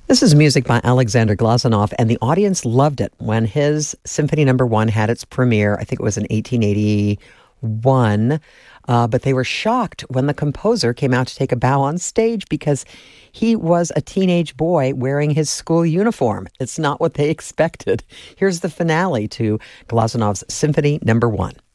This is music by Alexander Glazunov, and the audience loved it when his Symphony Number 1 had its premiere. I think it was in 1881, but they were shocked when the composer came out to take a bow on stage because he was a teenage boy wearing his school uniform. It's not what they expected. Here's the finale to Glazunov's Symphony Number 1.